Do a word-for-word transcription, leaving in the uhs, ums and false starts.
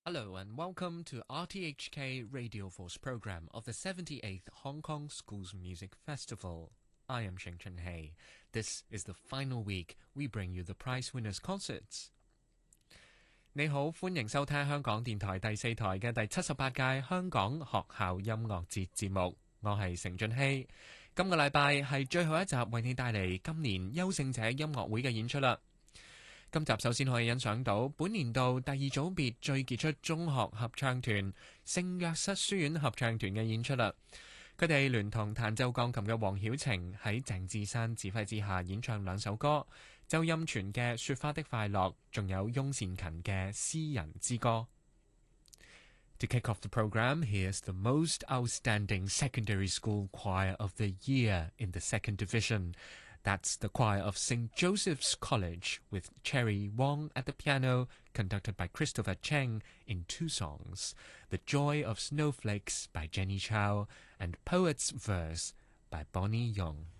Hello and welcome to R T H K Radio Force program of the seventy-eighth Hong Kong Schools Music Festival. I am Sheng Chen Hei. This is the final week we bring you the prize winners' concerts. 你好，歡迎收聽香港電台第四台嘅第七十八屆香港學校音樂節節目。我係成俊熙。今個禮拜係最後一集，為你帶嚟今年優勝者音樂會嘅演出啦。今集首先可以欣賞到本年度第二組別最傑出中學合唱團聖約瑟書院合唱團嘅演出啦。佢哋聯同彈奏鋼琴嘅黃曉晴喺鄭智山指揮之下演唱兩首歌，周音全嘅《雪花的快樂》，仲有翁善勤嘅《詩人之歌》。To kick off the program, here's the most outstanding secondary school choir of the year in the second division.That's the choir of Saint Joseph's College, with Cherry Wong at the piano, conducted by Christopher Cheng in two songs, The Joy of Snowflakes by Jenny Chow and Poet's Verse by Bonnie Young.